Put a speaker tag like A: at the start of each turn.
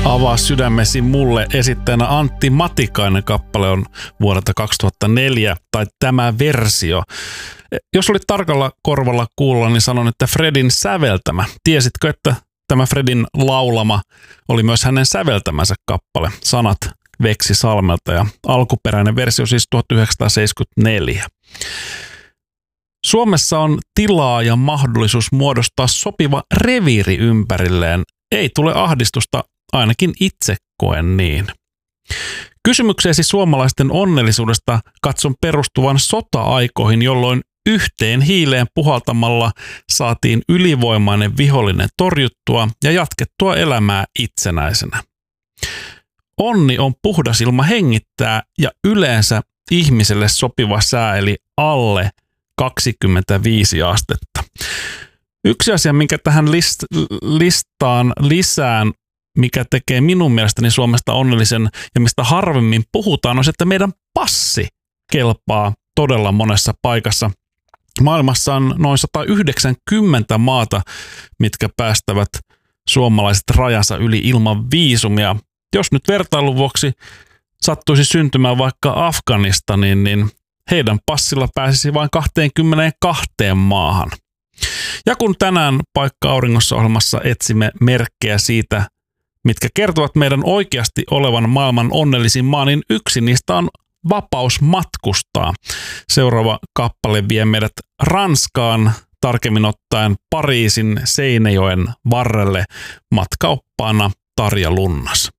A: Avaa sydämesi mulle -esittäjänä Antti Matikainen. Kappale on vuodelta 2004, tai tämä versio. Jos olit tarkalla korvalla kuulla, niin sanon, että Fredin säveltämä. Tiesitkö, että tämä Fredin laulama oli myös hänen säveltämänsä kappale? Sanat Veksi Salmelta ja alkuperäinen versio siis 1974. Suomessa on tilaa ja mahdollisuus muodostaa sopiva reviiri ympärilleen. Ei tule ahdistusta, ainakin itse koen niin. Kysymykseesi suomalaisten onnellisuudesta katson perustuvan sota-aikoihin, jolloin yhteen hiileen puhaltamalla saatiin ylivoimainen vihollinen torjuttua ja jatkettua elämää itsenäisenä. Onni on puhdas ilma hengittää ja yleensä ihmiselle sopiva sää, eli alle 25 astetta. Yksi asia, minkä tähän listaan lisään, mikä tekee minun mielestäni Suomesta onnellisen ja mistä harvemmin puhutaan, on se, että meidän passi kelpaa todella monessa paikassa. Maailmassa on noin 190 maata, mitkä päästävät suomalaiset rajansa yli ilman viisumia. Jos nyt vertailun vuoksi sattuisi syntymään vaikka Afganistaniin, niin heidän passilla pääsisi vain 22 maahan. Ja kun tänään Paikka auringossa -ohjelmassa etsimme merkkejä siitä, mitkä kertovat meidän oikeasti olevan maailman onnellisin maa, niin yksi niistä on vapaus matkustaa. Seuraava kappale vie meidät Ranskaan, tarkemmin ottaen Pariisin Seinäjoen varrelle, matkaoppaana Tarja Lunnas.